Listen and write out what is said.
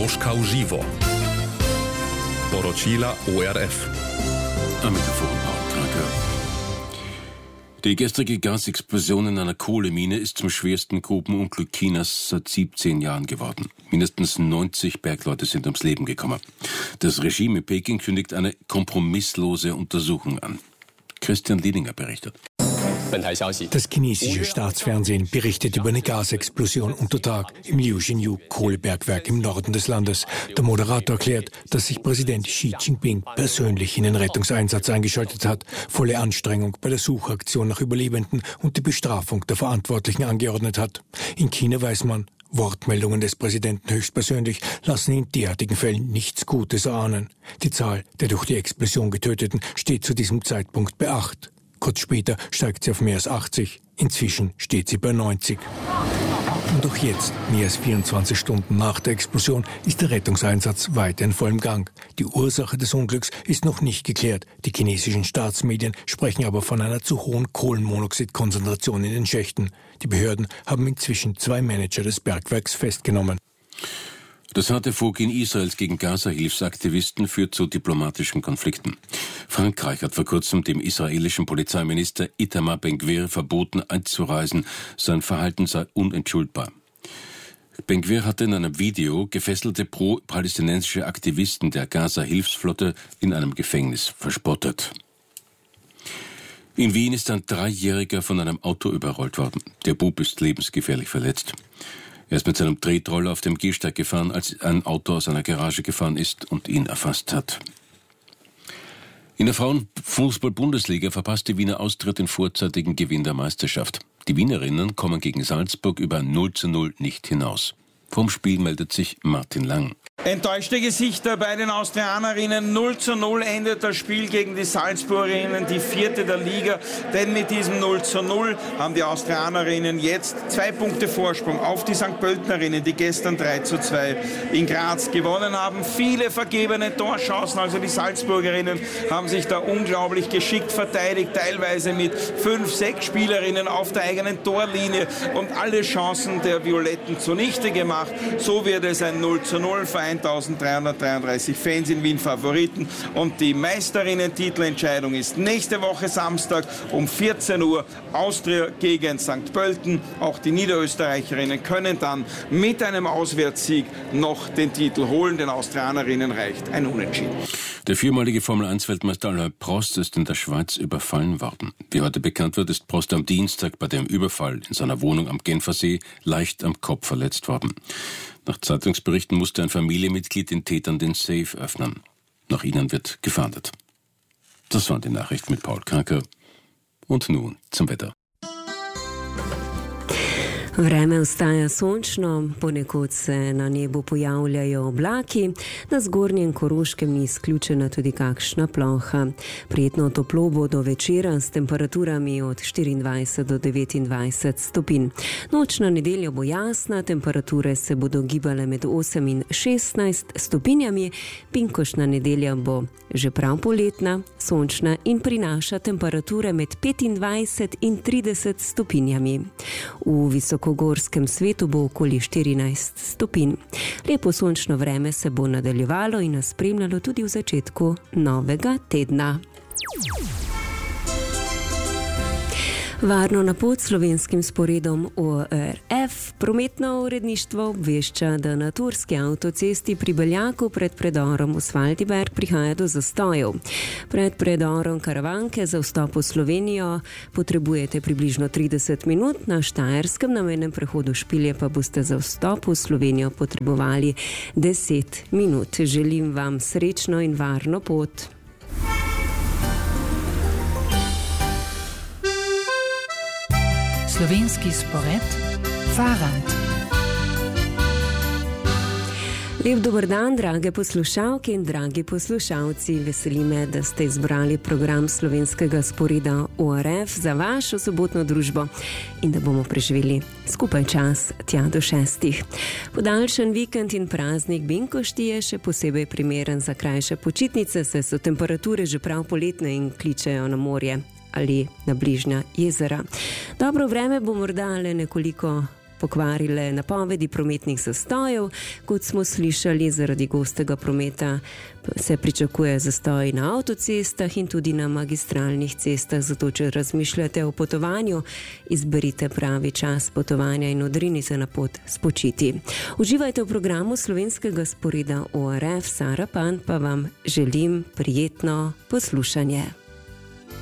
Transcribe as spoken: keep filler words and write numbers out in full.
Moskau živo. Poročila O R F. Am Mikrofon Paul Kranke. Die gestrige Gasexplosion in einer Kohlemine ist zum schwersten Grubenunglück Chinas seit siebzehn Jahren geworden. Mindestens neunzig Bergleute sind ums Leben gekommen. Das Regime in Peking kündigt eine kompromisslose Untersuchung an. Christian Liedinger berichtet. Das chinesische Staatsfernsehen berichtet über eine Gasexplosion unter Tag im Liuxinyu-Kohlebergwerk im Norden des Landes. Der Moderator erklärt, dass sich Präsident Xi Jinping persönlich in den Rettungseinsatz eingeschaltet hat, volle Anstrengung bei der Suchaktion nach Überlebenden und die Bestrafung der Verantwortlichen angeordnet hat. In China weiß man, Wortmeldungen des Präsidenten höchstpersönlich lassen in derartigen Fällen nichts Gutes erahnen. Die Zahl der durch die Explosion Getöteten steht zu diesem Zeitpunkt bei acht. Kurz später steigt sie auf mehr als achtzig. Inzwischen steht sie bei neunzig. Und auch jetzt, mehr als vierundzwanzig Stunden nach der Explosion, ist der Rettungseinsatz weiter in vollem Gang. Die Ursache des Unglücks ist noch nicht geklärt. Die chinesischen Staatsmedien sprechen aber von einer zu hohen Kohlenmonoxidkonzentration in den Schächten. Die Behörden haben inzwischen zwei Manager des Bergwerks festgenommen. Das harte Vorgehen Israels gegen Gaza-Hilfsaktivisten führt zu diplomatischen Konflikten. Frankreich hat vor kurzem dem israelischen Polizeiminister Itamar Ben-Gvir verboten, einzureisen. Sein Verhalten sei unentschuldbar. Ben-Gvir hatte in einem Video gefesselte pro-palästinensische Aktivisten der Gaza-Hilfsflotte in einem Gefängnis verspottet. In Wien ist ein Dreijähriger von einem Auto überrollt worden. Der Bub ist lebensgefährlich verletzt. Er ist mit seinem Tretroller auf dem Gehsteig gefahren, als ein Auto aus einer Garage gefahren ist und ihn erfasst hat. In der Frauenfußball-Bundesliga verpasst die Wiener Austria den vorzeitigen Gewinn der Meisterschaft. Die Wienerinnen kommen gegen Salzburg über null zu null nicht hinaus. Vom Spiel meldet sich Martin Lang. Enttäuschte Gesichter bei den Austrianerinnen. null zu null endet das Spiel gegen die Salzburgerinnen, die vierte der Liga. Denn mit diesem null zu null haben die Austrianerinnen jetzt zwei Punkte Vorsprung auf die Sankt Pöltenerinnen, die gestern drei zu zwei in Graz gewonnen haben. Viele vergebene Torchancen, also die Salzburgerinnen haben sich da unglaublich geschickt verteidigt, teilweise mit fünf, sechs Spielerinnen auf der eigenen Torlinie und alle Chancen der Violetten zunichte gemacht. So wird es ein null zu null für eintausenddreihundertdreiunddreißig Fans in Wien Favoriten. Und die Meisterinnen-Titelentscheidung ist nächste Woche Samstag um vierzehn Uhr. Austria gegen Sankt Pölten. Auch die Niederösterreicherinnen können dann mit einem Auswärtssieg noch den Titel holen. Den Austrianerinnen reicht ein Unentschieden. Der viermalige Formel eins Weltmeister Alain Prost ist in der Schweiz überfallen worden. Wie heute bekannt wird, ist Prost am Dienstag bei dem Überfall in seiner Wohnung am Genfersee leicht am Kopf verletzt worden. Nach Zeitungsberichten musste ein Familienmitglied den Tätern den Safe öffnen. Nach ihnen wird gefahndet. Das waren die Nachrichten mit Paul Kranke. Und nun zum Wetter. Vreme ostaja sončno, ponekod se na nebu pojavljajo oblaki, na zgornjem Koroškem ni izključena tudi kakšna ploha. Prijetno toplo bo do večera s temperaturami od štiriindvajset do devetindvajset stopinj. Noč na nedeljo bo jasna, temperature se bodo gibale med osem in šestnajst stopinjami. Pinkošna nedelja bo že prav poletna, sončna in prinaša temperature med petindvajset in trideset stopinjami. V visokogorskem svetu bo okoli štirinajst stopinj. Lepo sončno vreme se bo nadaljevalo in nas spremljalo tudi v začetku novega tedna. Varno na pot slovenskim sporedom O R F. Prometno uredništvo obvešča, da na turski avtocesti pri Beljaku pred predorom v Svaldiberg prihaja do zastojev. Pred predorom Karavanke za vstop v Slovenijo potrebujete približno trideset minut, na štajerskem na mejnem prehodu Špilje pa boste za vstop v Slovenijo potrebovali deset minut. Želim vam srečno in varno pot. Slovenski spored Farant. Lep dober dan, drage poslušalke in dragi poslušalci. Veseli me, da ste izbrali program slovenskega sporeda O R F za vašo sobotno družbo in da bomo preživeli skupaj čas tja do šestih. Podaljšan vikend in praznik Binkošti je še posebej primeren za krajše počitnice, saj so temperature že prav poletne in kličejo na morje ali na bližnja jezera. Dobro vreme bo morda le nekoliko pokvarile napovedi prometnih zastojev. Kot smo slišali, zaradi gostega prometa se pričakuje zastoj na avtocestah in tudi na magistralnih cestah. Zato, če razmišljate o potovanju, izberite pravi čas potovanja in odrinite na pot spočiti. Uživajte v programu slovenskega sporeda O R F. Sara Pan pa vam želim prijetno poslušanje.